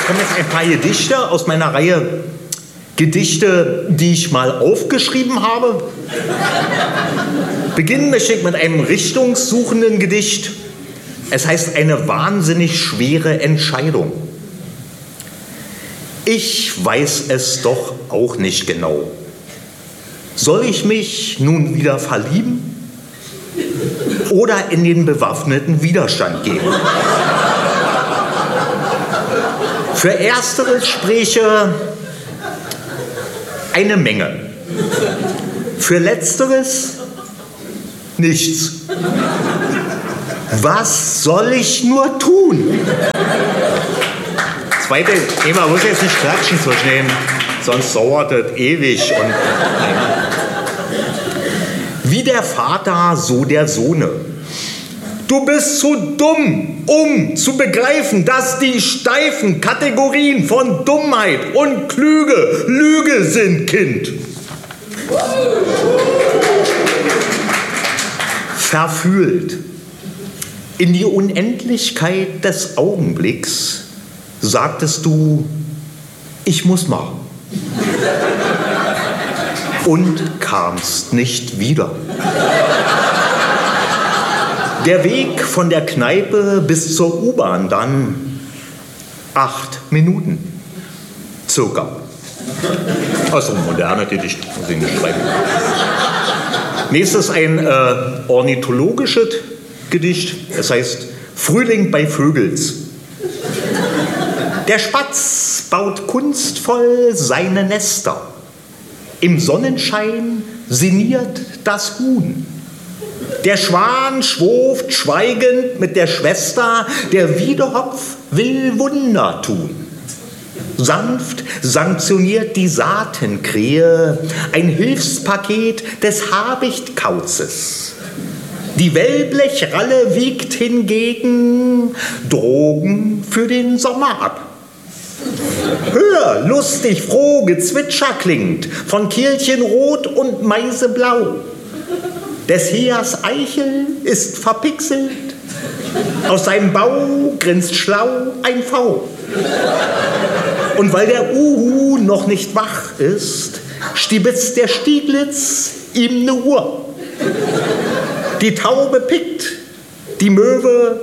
kommen jetzt ein paar Gedichte aus meiner Reihe Gedichte, die ich mal aufgeschrieben habe. Beginnen möchte ich mit einem richtungssuchenden Gedicht. Es heißt eine wahnsinnig schwere Entscheidung. Ich weiß es doch auch nicht genau. Soll ich mich nun wieder verlieben oder in den bewaffneten Widerstand gehen? Für Ersteres spräche eine Menge. Für Letzteres nichts. Was soll ich nur tun? Zweite Thema muss jetzt nicht klatschen zwischen denen, sonst dauert es ewig. Und wie der Vater, so der Sohne. Du bist zu dumm, um zu begreifen, dass die steifen Kategorien von Dummheit und Lüge sind, Kind. Verfühlt in die Unendlichkeit des Augenblicks sagtest du, ich muss mal. Und kamst nicht wieder. Der Weg von der Kneipe bis zur U-Bahn dann 8 Minuten. Circa. Also moderne Gedicht, muss ich nicht schreiben. Nächstes ein ornithologisches Gedicht. Es heißt Frühling bei Vögels. Der Spatz baut kunstvoll seine Nester. Im Sonnenschein sinniert das Huhn. Der Schwan schwuft schweigend mit der Schwester, der Wiedehopf will Wunder tun. Sanft sanktioniert die Saatenkrähe ein Hilfspaket des Habichtkauzes. Die Wellblechralle wiegt hingegen Drogen für den Sommer ab. Hör, lustig, froh, Gezwitscher klingt von Kehlchenrot und Maiseblau. Des Heas Eichel ist verpixelt, aus seinem Bau grinst schlau ein V. Und weil der Uhu noch nicht wach ist, stibitzt der Stieglitz ihm eine Uhr. Die Taube pickt, die Möwe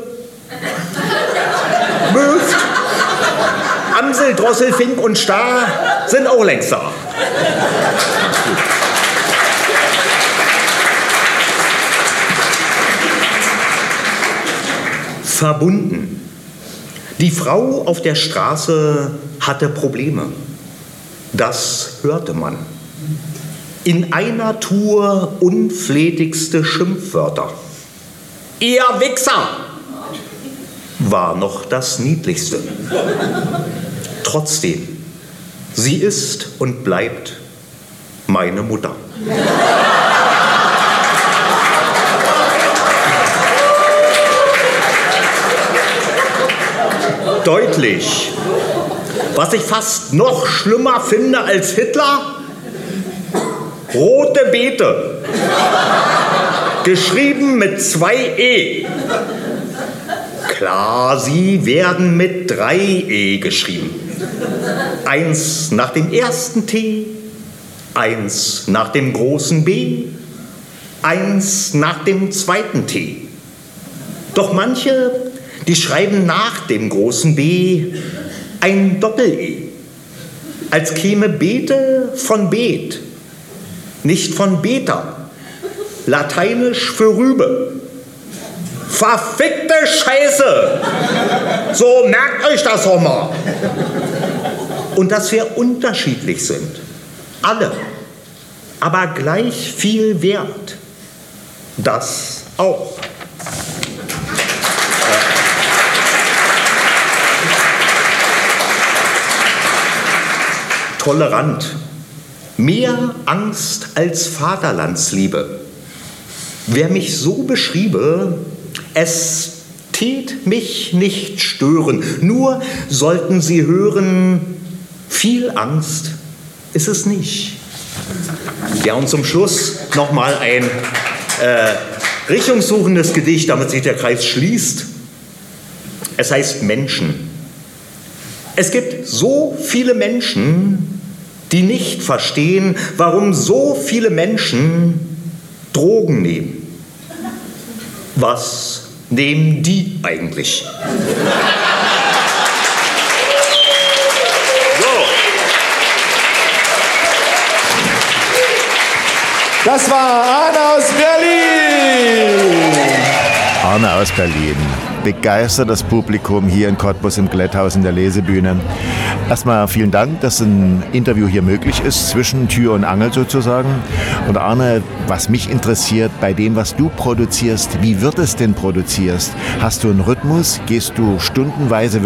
möft, Amsel, Drossel, Fink und Star sind auch längst da. Verbunden. Die Frau auf der Straße hatte Probleme. Das hörte man. In einer Tour unflätigste Schimpfwörter. Ihr Wichser! War noch das Niedlichste. Trotzdem, sie ist und bleibt meine Mutter. Deutlich. Was ich fast noch schlimmer finde als Hitler, rote Beete. Geschrieben mit 2 E. Klar, sie werden mit 3 E geschrieben. 1 nach dem ersten T, 1 nach dem großen B, 1 nach dem zweiten T. Doch manche, die schreiben nach dem großen B ein Doppel-E, als käme Beete von Bet, nicht von Beta, lateinisch für Rübe. Verfickte Scheiße! So, merkt euch das doch mal. Und dass wir unterschiedlich sind, alle, aber gleich viel wert, das auch. Tolerant. Mehr Angst als Vaterlandsliebe. Wer mich so beschriebe, es tät mich nicht stören. Nur sollten Sie hören, viel Angst ist es nicht. Ja, und zum Schluss nochmal ein richtungssuchendes Gedicht, damit sich der Kreis schließt. Es heißt Menschen. Es gibt so viele Menschen, die nicht verstehen, warum so viele Menschen Drogen nehmen. Was nehmen die eigentlich? Das war Arne aus Berlin. Arne aus Berlin. Begeistertes Publikum hier in Cottbus im Glätthaus in der Lesebühne. Erstmal vielen Dank, dass ein Interview hier möglich ist, zwischen Tür und Angel sozusagen. Und Arne, was mich interessiert bei dem, was du produzierst, wie wird es denn produziert? Hast du einen Rhythmus? Gehst du stundenweise